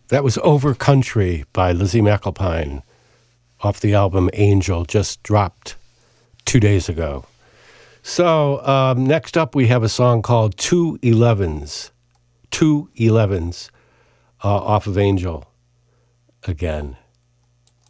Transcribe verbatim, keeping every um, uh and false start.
That was Over Country by Lizzie McAlpine off the album Angel, just dropped two days ago. So um, next up we have a song called Two Elevens, Two Elevens uh, off of Angel again.